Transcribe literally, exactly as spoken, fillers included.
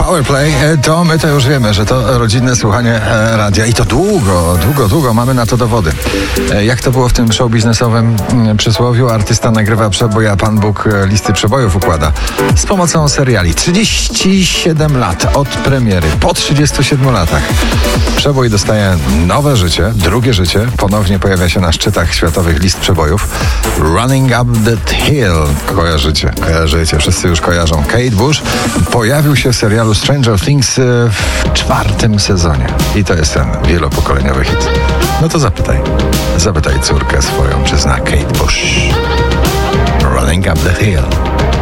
Powerplay, to my to już wiemy, że to rodzinne słuchanie radia i to długo, długo, długo mamy na to dowody. Jak to było w tym show biznesowym przysłowiu, artysta nagrywa przebój, a Pan Bóg listy przebojów układa. Z pomocą seriali. trzydzieści siedem lat od premiery, po trzydziestu siedmiu latach. Przebój dostaje nowe życie, drugie życie, ponownie pojawia się na szczytach światowych list przebojów. Running Up That Hill, kojarzycie, kojarzycie, wszyscy już kojarzą. Kate Bush pojawił się w serialu Stranger Things w czwartym sezonie. I to jest ten wielopokoleniowy hit. No to zapytaj, zapytaj córkę swoją, czy zna Kate Bush. Running Up That Hill.